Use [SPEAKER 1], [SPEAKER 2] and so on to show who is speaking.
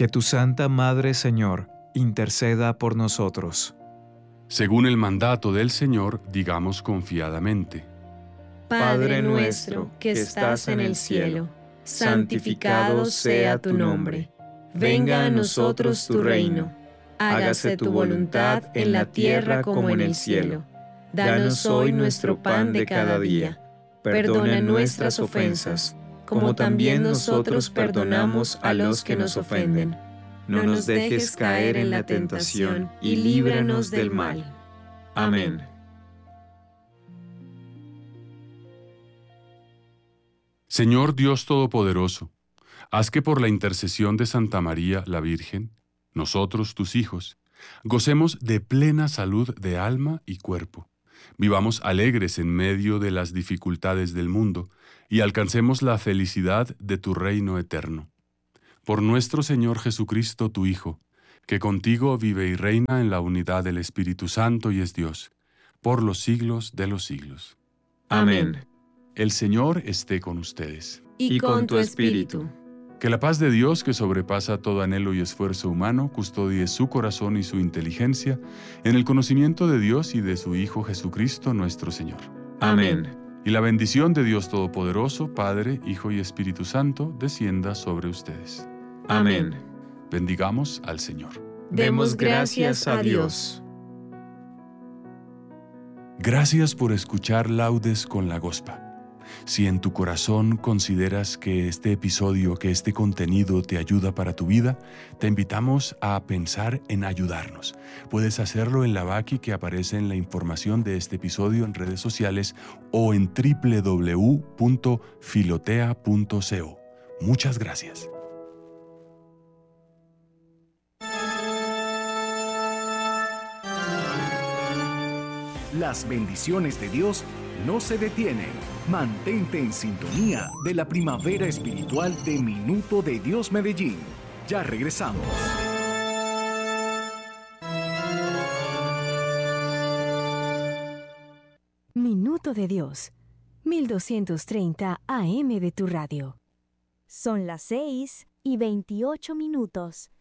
[SPEAKER 1] Que tu Santa Madre, Señor, interceda por nosotros.
[SPEAKER 2] Según el mandato del Señor, digamos confiadamente:
[SPEAKER 3] Padre nuestro que estás en el cielo, santificado sea tu nombre. Venga a nosotros tu reino. Hágase tu voluntad en la tierra como en el cielo. Danos hoy nuestro pan de cada día. Perdona nuestras ofensas, como también nosotros perdonamos a los que nos ofenden. No nos dejes caer en la tentación y líbranos del mal. Amén.
[SPEAKER 2] Señor Dios Todopoderoso, haz que por la intercesión de Santa María la Virgen, nosotros, tus hijos, gocemos de plena salud de alma y cuerpo, vivamos alegres en medio de las dificultades del mundo y alcancemos la felicidad de tu reino eterno. Por nuestro Señor Jesucristo, tu Hijo, que contigo vive y reina en la unidad del Espíritu Santo y es Dios, por los siglos de los siglos.
[SPEAKER 3] Amén.
[SPEAKER 2] El Señor esté con ustedes.
[SPEAKER 3] Y con tu espíritu.
[SPEAKER 2] Que la paz de Dios, que sobrepasa todo anhelo y esfuerzo humano, custodie su corazón y su inteligencia en el conocimiento de Dios y de su Hijo Jesucristo nuestro Señor.
[SPEAKER 3] Amén.
[SPEAKER 2] Y la bendición de Dios Todopoderoso, Padre, Hijo y Espíritu Santo, descienda sobre ustedes.
[SPEAKER 3] Amén.
[SPEAKER 2] Bendigamos al Señor.
[SPEAKER 3] Demos gracias a Dios.
[SPEAKER 2] Gracias por escuchar Laudes con la Gospa. Si en tu corazón consideras que este episodio, que este contenido te ayuda para tu vida, te invitamos a pensar en ayudarnos. Puedes hacerlo en la Baki que aparece en la información de este episodio en redes sociales o en www.filotea.co. Muchas gracias.
[SPEAKER 4] Las bendiciones de Dios no se detienen. Mantente en sintonía de la primavera espiritual de Minuto de Dios Medellín. Ya regresamos.
[SPEAKER 5] Minuto de Dios, 1230 AM de tu radio.
[SPEAKER 6] Son las 6:28.